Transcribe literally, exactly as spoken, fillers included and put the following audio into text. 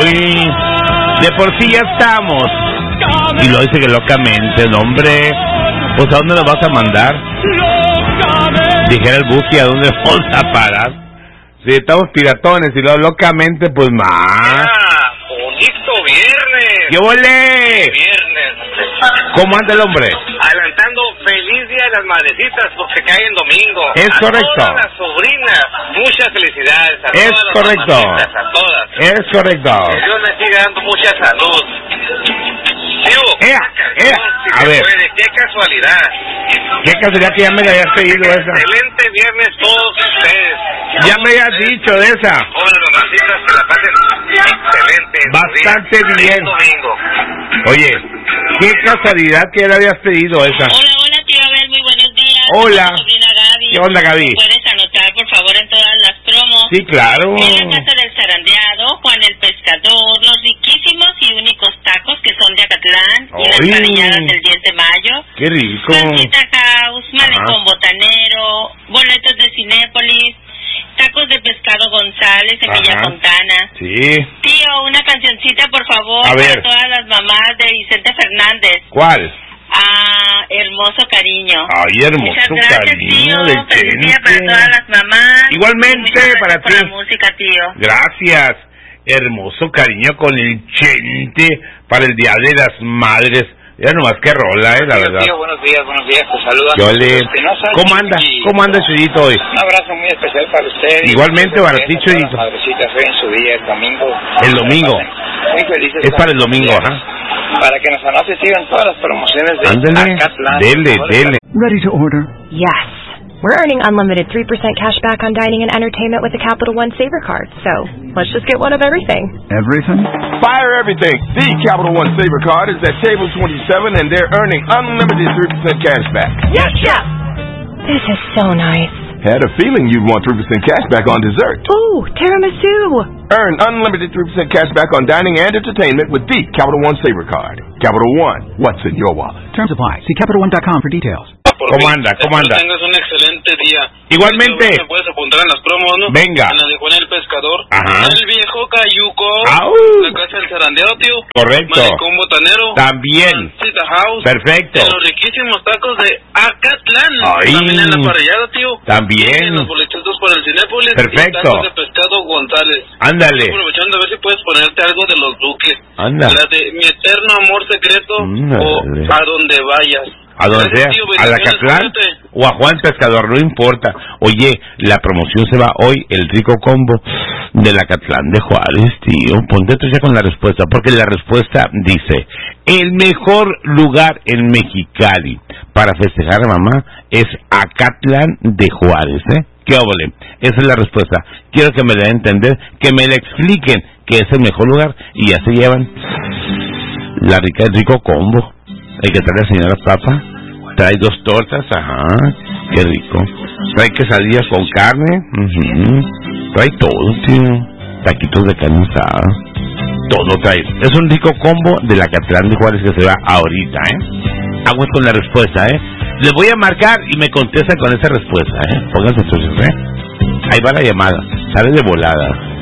Uy, de por sí ya estamos. Y lo dice que locamente, no, hombre. Pues ¿a dónde nos vas a mandar? Dijera el Buki, ¿a dónde vamos a parar? Si estamos piratones y luego locamente, pues más. Ah, bonito viernes. ¡Qué volé! Viernes. ¿Cómo anda el hombre? Adelantando feliz día de las madrecitas porque cae en domingo. Es a correcto. A todas las sobrinas, muchas felicidades. A Es todas las correcto. mamacitas, a todas. Es correcto. Que Dios me siga dando mucha salud. Tío, ¡Ea! ¡Ea! si A se ver. puede, qué casualidad. Qué casualidad que ya me la habías pedido esa. Excelente viernes todos ustedes. Ya me habías dicho de esa. Hola, mamacitas, que la pasen excelente. Bastante Feliz bien. domingo. Oye, qué casualidad que ya le habías pedido esa. Hola, hola, tío Abel, muy buenos días. Hola. Soy mi sobrina Gaby. ¿Qué onda, Gaby? ¿Puedes anotar, por favor, en todas las promos? Sí, claro. En la casa del zarandeado, Juan el Pescador, los riquísimos y únicos tacos que son de Acatlán y las ¡Ay! parrilladas del diez de mayo. Qué rico. Pancita House, Malecón Botanero, boletos de Cinépolis, tacos de pescado González en Ajá. Villa Fontana. Sí. Tío, una cancioncita, por favor, A ver. para todas las mamás de Vicente Fernández. ¿Cuál? Ah, hermoso cariño. Ay, hermoso Muchas gracias, cariño tío. del Feliz día Chente. para todas las mamás. Igualmente, Muchas gracias para por ti. la música, tío. Gracias. Hermoso cariño con el Chente para el Día de las Madres. Ya nomás que rola, eh, la Tío, verdad. tío, buenos días, buenos días, te saluda. Yo le... Espinosa ¿Cómo anda? y- ¿Cómo anda, Chuyito, hoy? Un abrazo muy especial para usted. Igualmente, para ti, Chuyito. Chuyito. Madrecitas hoy en su día, el domingo. El domingo. Muy felices. Es para el domingo, días. ajá. Para que nos anote, sigan todas las promociones de Ándale, Acatlán. dele, dele. Ready to order. Yes. We're earning unlimited three percent cash back on dining and entertainment with the Capital One Saver Card. So, let's just get one of everything. Everything? Fire everything. The Capital One Saver Card is at table twenty-seven and they're earning unlimited three percent cash back. Yes, Chef! This is so nice. Had a feeling you'd want three percent cash back on dessert. Ooh, tiramisu! Earn unlimited three percent cash back on dining and entertainment with the Capital One Saver Card. Capital One, what's in your wallet? Terms apply. See Capital One dot com for details. ¿Cómo anda? ¿Cómo anda? Tengas un excelente día. Igualmente. Me puedes apuntar en las promos, ¿no? Venga. En la de Juan el Pescador. Ajá. El viejo Cayuco. ¡Au! La casa del zarandeado, tío. Correcto. Malecón Botanero. También. Pancita House. Perfecto. De los riquísimos tacos de Acatlán. Ay. También en la parrillada, tío. También. Y en los boletitos para el Cinépolis. Perfecto. Y tacos de pescado González. Ándale. Estoy aprovechando a ver si puedes ponerte algo de los Duques. Anda. La de Mi Eterno Amor Secreto. Ándale. O A Donde Vayas. A donde sea, Gracias, tío, a la bendiciones, Catlán cuídate. o a Juan Pescador, no importa. Oye, la promoción se va hoy, el rico combo de la Catlán de Juárez, tío. Ponte tú ya con la respuesta, porque la respuesta dice, el mejor lugar en Mexicali para festejar a mamá es Acatlán de Juárez, ¿eh? ¿Qué óvole? Esa es la respuesta. Quiero que me la den a entender, que me la expliquen que es el mejor lugar y ya se llevan la rica, el rico combo. El que trae la señora Papa, trae dos tortas, ajá, qué rico. Trae quesadillas con carne, uh-huh. Trae todo, tío. Taquitos de carne asada, todo trae. Es un rico combo de la Catlán de Juárez que se va ahorita, ¿eh? Aguas con la respuesta, ¿eh? Les voy a marcar y me contestan con esa respuesta, ¿eh? Pónganse entonces, ¿eh? Ahí va la llamada, sale de volada.